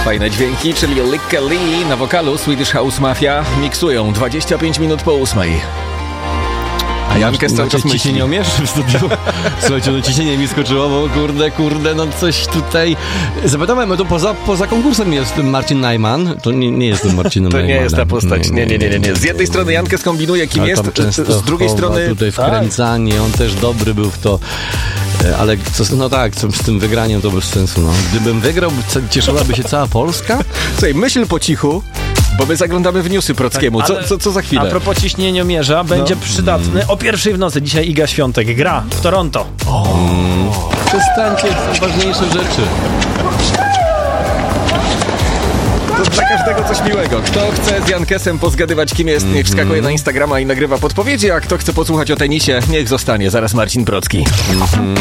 fajne dźwięki, czyli Lykke Li na wokalu Swedish House Mafia miksują 25 minut po 8. A Jankes cały czas myśli. Ciśnienie umiesz w studiu? Słuchajcie, no ciśnienie mi skoczyło, bo kurde, no coś tutaj... Zapytałem, to poza konkursem jest Marcin Najman. To nie jest ten Marcin Najman. To nie jest ta postać, nie. Z jednej strony Jankes kombinuje, kim ale jest, z drugiej strony... tutaj wkręcanie, on też dobry był w to. Ale co z tym wygraniem to bez sensu, no. Gdybym wygrał, cieszyłaby się cała Polska? Słuchaj, myśl po cichu, bo my zaglądamy w newsy Prockiemu. Co za chwilę? A propos ciśnieniomierza, będzie przydatny o 1:00 w nocy. Dzisiaj Iga Świątek gra w Toronto. Przestańcie, są ważniejsze rzeczy. To dla każdego coś miłego. Kto chce z Jankesem pozgadywać, kim jest, niech wskakuje na Instagrama i nagrywa podpowiedzi, a kto chce posłuchać o tenisie, niech zostanie. Zaraz Marcin Procki.